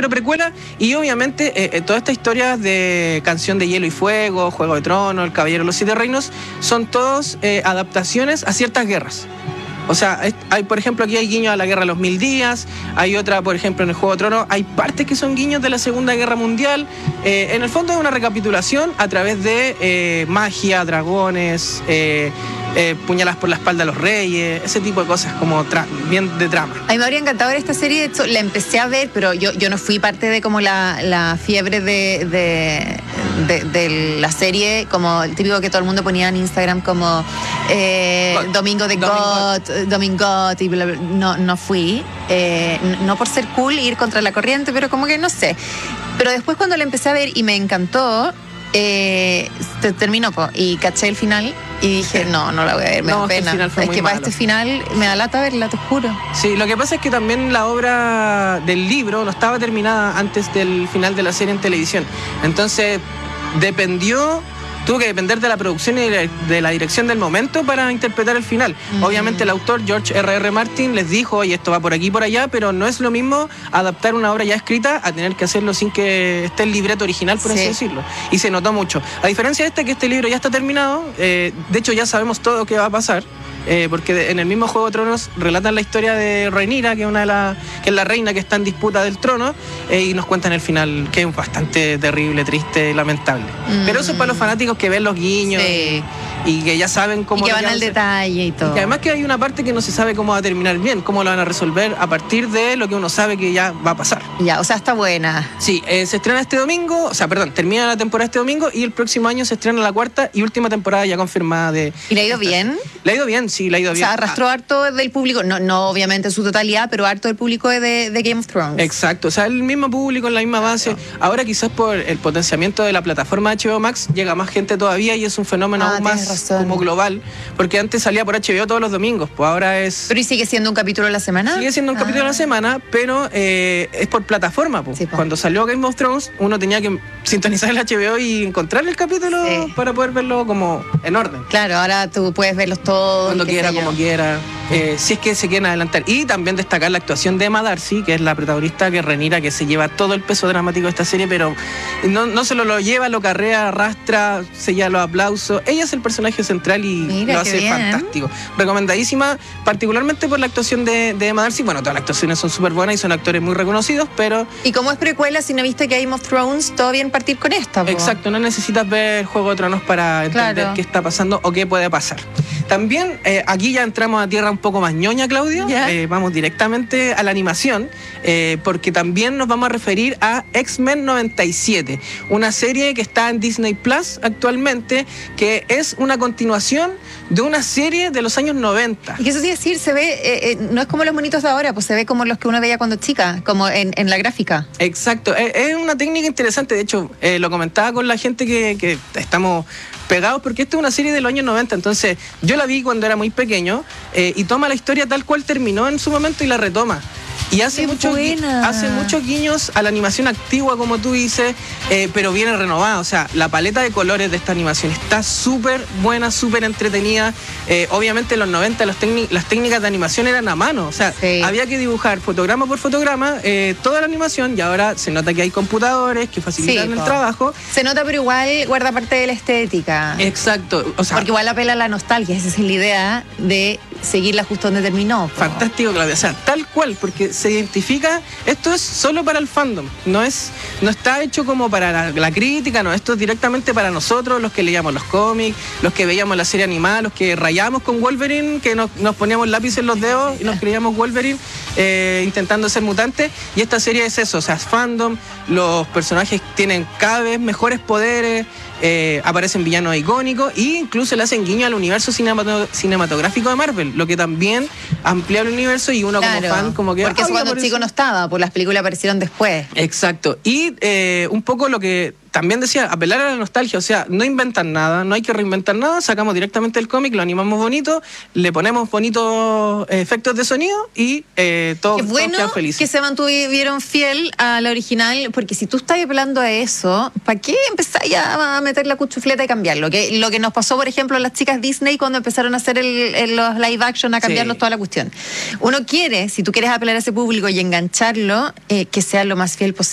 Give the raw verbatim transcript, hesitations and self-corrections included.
pero precuela, y obviamente eh, eh, toda esta historia de Canción de Hielo y Fuego, Juego de Tronos, El Caballero de los Siete Reinos, son todos eh, adaptaciones a ciertas guerras. O sea, hay, por ejemplo, aquí hay guiños a la Guerra de los Mil Días, hay otra, por ejemplo, en el Juego de Tronos, hay partes que son guiños de la Segunda Guerra Mundial. Eh, en el fondo es una recapitulación a través de eh, magia, dragones, eh, eh, puñalas por la espalda a los reyes, ese tipo de cosas, como tra- bien de trama. A mí me habría encantado ver esta serie, de hecho, la empecé a ver, pero yo, yo no fui parte de como la, la fiebre de, de, de, de la serie, como el típico que todo el mundo ponía en Instagram, como eh, Domingo de God, Domingo, y bla, bla. No, no fui, eh, no por ser cool, ir contra la corriente, pero como que no sé. Pero después cuando la empecé a ver y me encantó, eh, te, terminó po, y caché el final y dije, no, no la voy a ver, me no, da pena. Es que malo. Para este final me da lata verla, te juro. Sí, lo que pasa es que también la obra del libro no estaba terminada antes del final de la serie en televisión. Entonces, dependió... Tuvo que depender de la producción y de la dirección del momento para interpretar el final. Mm. Obviamente el autor, George R R. Martin, les dijo, y esto va por aquí y por allá, pero no es lo mismo adaptar una obra ya escrita a tener que hacerlo sin que esté el libreto original, por sí. así decirlo. Y se notó mucho. A diferencia de este, que este libro ya está terminado, eh, de hecho ya sabemos todo lo que va a pasar. Eh, porque en el mismo Juego de Tronos relatan la historia de Rhaenyra, que es una de la, que es la reina que está en disputa del trono, eh, y nos cuentan el final, que es bastante terrible, triste, lamentable. Mm. Pero eso es para los fanáticos que ven los guiños, sí. y que ya saben cómo... Y que van al detalle y todo. Y que además que hay una parte que no se sabe cómo va a terminar bien, cómo lo van a resolver a partir de lo que uno sabe que ya va a pasar. Ya, o sea, está buena. Sí, eh, se estrena este domingo, o sea, perdón, termina la temporada este domingo y el próximo año se estrena la cuarta y última temporada ya confirmada de... ¿Y le ha ido bien? Le ha ido bien, sí, le ha ido bien. O sea, arrastró ah. harto del público, no, no obviamente en su totalidad, pero harto del público de, de Game of Thrones. Exacto, o sea, el mismo público, en la misma base. Claro. Ahora quizás por el potenciamiento de la plataforma H B O Max llega más gente todavía y es un fenómeno ah, aún más razón. como global, porque antes salía por H B O todos los domingos, pues ahora es... ¿Pero y sigue siendo un capítulo a la semana? Sigue siendo un ah. capítulo a la semana, pero eh, es por plataforma, pues. Sí, pues. Cuando salió Game of Thrones, uno tenía que sintonizar el H B O y encontrar el capítulo sí. para poder verlo como en orden. Claro, ahora tú puedes verlos todos. Cuando quiera, como quiera. Eh, si es que se quieren adelantar. Y también destacar la actuación de Emma Darcy, que es la protagonista, que es Rhaenyra, que se lleva todo el peso dramático de esta serie, pero no, no se lo, lo lleva, lo carrea, arrastra, se lleva los aplausos. Ella es el personaje central y Mira, lo hace bien. fantástico. Recomendadísima, particularmente por la actuación de, de Emma Darcy. Bueno, todas las actuaciones son súper buenas y son actores muy reconocidos, pero... Y como es precuela, si no viste Game of Thrones, todo bien partir con esta, po. Exacto, no necesitas ver Juego de Tronos para entender claro. qué está pasando o qué puede pasar. También eh, aquí ya entramos a tierra un poco más ñoña, Claudio. Yeah. Eh, vamos directamente a la animación, eh, porque también nos vamos a referir a X-Men noventa y siete, una serie que está en Disney Plus actualmente, que es una continuación de una serie de los años noventa. Y que eso sí decir, se ve, eh, eh, no es como los monitos de ahora, pues se ve como los que uno veía cuando chica, como en, en la gráfica. Exacto, es, es una técnica interesante, de hecho, eh, lo comentaba con la gente que, que estamos pegados, porque esta es una serie de los años noventa, entonces yo la vi cuando era muy pequeño, eh, y toma la historia tal cual terminó en su momento y la retoma. Y hace muchos hace muchos guiños a la animación antigua, como tú dices, eh, pero viene renovada. O sea, la paleta de colores de esta animación está súper buena, súper entretenida. Eh, obviamente en los noventa los las técnicas de animación eran a mano. O sea, sí. había que dibujar fotograma por fotograma eh, toda la animación, y ahora se nota que hay computadores que facilitan sí, el po. trabajo. Se nota, pero igual guarda parte de la estética. Exacto. O sea, porque igual apela a la nostalgia, esa es la idea de seguirla justo donde terminó. Po. Fantástico, Claudia. O sea, tal cual, porque se identifica, esto es solo para el fandom, no es no está hecho como para la, la crítica, no, esto es directamente para nosotros, los que leíamos los cómics, los que veíamos la serie animada, los que rayábamos con Wolverine, que nos, nos poníamos lápiz en los dedos y nos creíamos Wolverine eh, intentando ser mutantes, y esta serie es eso, o sea, es fandom, los personajes tienen cada vez mejores poderes, eh, aparecen villanos icónicos e incluso le hacen guiño al universo cinematog- cinematográfico de Marvel, lo que también amplía el universo y uno claro, como fan como que... Porque eso cuando por chico eso. no estaba, pues las películas aparecieron después. Exacto, y eh, un poco lo que también decía, apelar a la nostalgia, o sea, no inventan nada, no hay que reinventar nada, sacamos directamente el cómic, lo animamos bonito, le ponemos bonitos eh, efectos de sonido y eh, todos, Qué bueno todos quedan felices. Que se mantuvieron fiel a la original, porque si tú estás apelando a eso, ¿para qué empezar ya a meter la cuchufleta y cambiarlo? Que, lo que nos pasó, por ejemplo, a las chicas Disney cuando empezaron a hacer el, el, los live action, a cambiarnos sí. toda la cuestión. Uno quiere, si tú quieres apelar a ese público y engancharlo, eh, que sea lo más fiel posible.